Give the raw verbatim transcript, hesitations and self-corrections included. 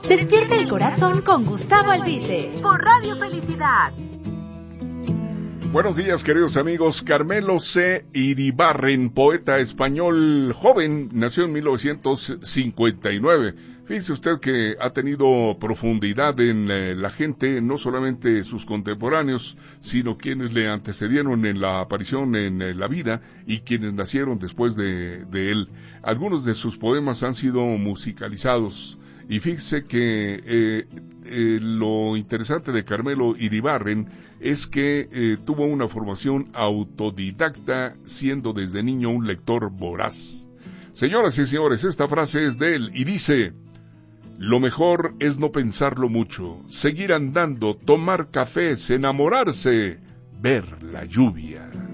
Despierta el corazón con Gustavo Albite por Radio Felicidad. Buenos días, queridos amigos. Carmelo C. Iribarren, poeta español joven, nació en mil novecientos cincuenta y nueve. Fíjese usted que ha tenido profundidad en eh, la gente, no solamente sus contemporáneos, sino quienes le antecedieron en la aparición en eh, la vida y quienes nacieron después de, de él. Algunos de sus poemas han sido musicalizados. Y fíjese que eh, eh, lo interesante de Carmelo Iribarren es que eh, tuvo una formación autodidacta, siendo desde niño un lector voraz. Señoras y señores, esta frase es de él y dice: lo mejor es no pensarlo mucho, seguir andando, tomar cafés, enamorarse, ver la lluvia.